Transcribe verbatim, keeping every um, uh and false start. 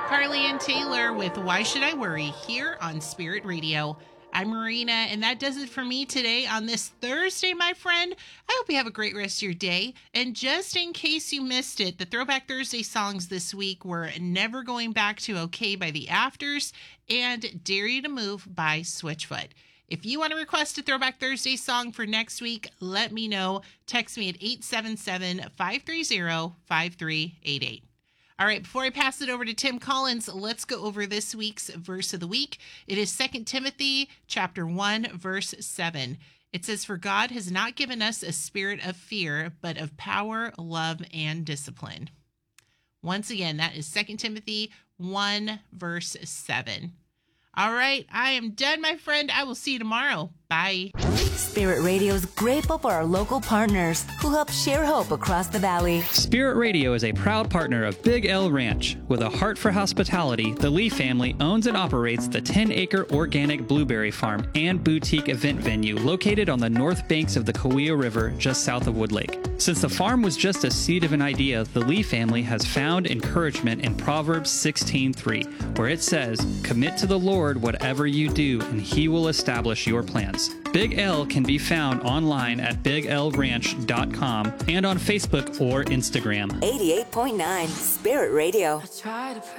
Carly and Taylor with Why Should I Worry here on Spirit Radio. I'm Marina, and that does it for me today on this Thursday, my friend. I hope you have a great rest of your day. And just in case you missed it, the Throwback Thursday songs this week were Never Going Back to Okay by the Afters and Dare You to Move by Switchfoot. If you want to request a Throwback Thursday song for next week, let me know. Text me at eight seven seven, five three zero, five three eight eight. All right, before I pass it over to Tim Collins, let's go over this week's verse of the week. It is Second Timothy chapter one, verse seven. It says, "For God has not given us a spirit of fear, but of power, love, and discipline." Once again, that is Second Timothy one, verse seven. All right, I am done, my friend. I will see you tomorrow. Bye. Spirit Radio is grateful for our local partners who help share hope across the valley. Spirit Radio is a proud partner of Big L Ranch. With a heart for hospitality, the Lee family owns and operates the ten-acre organic blueberry farm and boutique event venue located on the north banks of the Kaweah River just south of Woodlake. Since the farm was just a seed of an idea, the Lee family has found encouragement in Proverbs sixteen three, where it says, "Commit to the Lord whatever you do, and He will establish your plans." Big L can be found online at big l ranch dot com and on Facebook or Instagram. eighty-eight point nine Spirit Radio. I try to